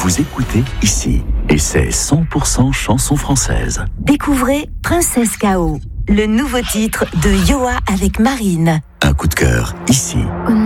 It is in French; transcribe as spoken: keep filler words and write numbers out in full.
Vous écoutez ici, et c'est cent pour cent chanson française. Découvrez Princesse K O, le nouveau titre de Yoa avec Marine. Un coup de cœur ici.